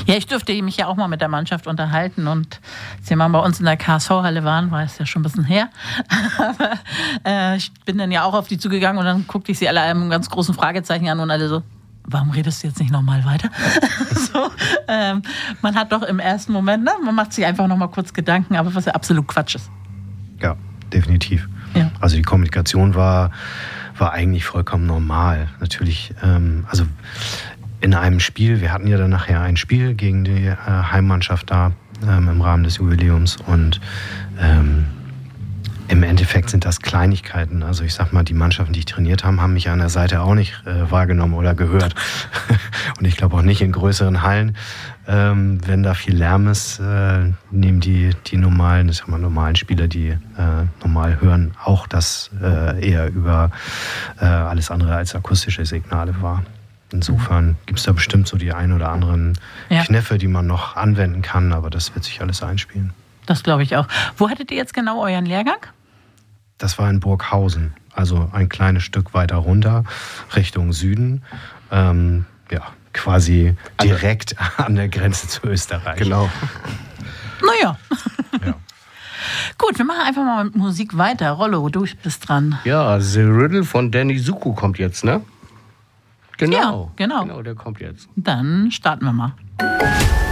Ja, ich durfte mich ja auch mal mit der Mannschaft unterhalten und als sie mal bei uns in der KSV-Halle waren, war es ja schon ein bisschen her. Aber ich bin dann ja auch auf die zugegangen und dann guckte ich sie alle einem ganz großen Fragezeichen an und alle so, warum redest du jetzt nicht nochmal weiter? So, man hat doch im ersten Moment, ne, man macht sich einfach nochmal kurz Gedanken, aber was ja absolut Quatsch ist. Ja, definitiv. Ja. Also die Kommunikation war eigentlich vollkommen normal. Natürlich, also in einem Spiel, wir hatten ja dann nachher ein Spiel gegen die Heimmannschaft da im Rahmen des Jubiläums und im Endeffekt sind das Kleinigkeiten. Also ich sag mal, die Mannschaften, die ich trainiert habe, haben mich an der Seite auch nicht wahrgenommen oder gehört. Und ich glaube auch nicht in größeren Hallen. Wenn da viel Lärm ist, nehmen die normalen, ich sag mal, normalen Spieler, die normal hören, auch das eher über alles andere als akustische Signale wahr. Insofern gibt es da bestimmt so die ein oder anderen Kniffe, die man noch anwenden kann, aber das wird sich alles einspielen. Das glaube ich auch. Wo hattet ihr jetzt genau euren Lehrgang? Das war in Burghausen, also ein kleines Stück weiter runter, Richtung Süden. Quasi direkt an der Grenze zu Österreich. Genau. Naja. Ja. Gut, wir machen einfach mal mit Musik weiter. Rollo, du bist dran. Ja, The Riddle von Danny Zuko kommt jetzt, ne? Genau. Ja, genau. Genau, der kommt jetzt. Dann starten wir mal.